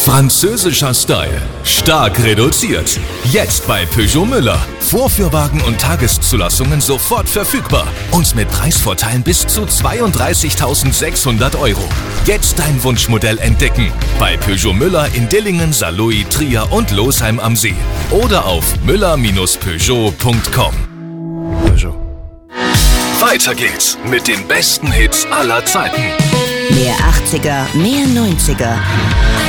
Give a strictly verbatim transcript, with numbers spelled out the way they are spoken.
Französischer Style. Stark reduziert. Jetzt bei Peugeot Müller. Vorführwagen und Tageszulassungen sofort verfügbar. Und mit Preisvorteilen bis zu zweiunddreißigtausendsechshundert Euro. Jetzt dein Wunschmodell entdecken. Bei Peugeot Müller in Dillingen, Saarlouis, Trier und Losheim am See. Oder auf müller Bindestrich peugeot punkt com. Peugeot. Weiter geht's mit den besten Hits aller Zeiten. Mehr achtziger, mehr neunziger.